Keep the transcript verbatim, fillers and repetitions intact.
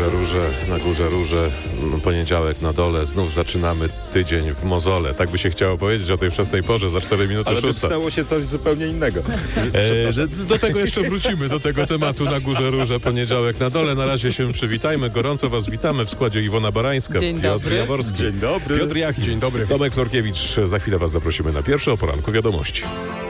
górze róże, na górze róże, poniedziałek na dole, znów zaczynamy tydzień w mozole. Tak by się chciało powiedzieć o tej wczesnej porze, za cztery minuty Ale szósta. stało się coś zupełnie innego. E, do, do tego jeszcze wrócimy, do tego tematu na górze róże, poniedziałek na dole. Na razie się przywitajmy. Gorąco was witamy w składzie Iwona Barańska, Dzień Piotr dobry. Jaworski, Dzień dobry. Piotr Jachnik, dzień dobry. Tomek Florkiewicz. Za chwilę was zaprosimy na pierwsze o poranku wiadomości.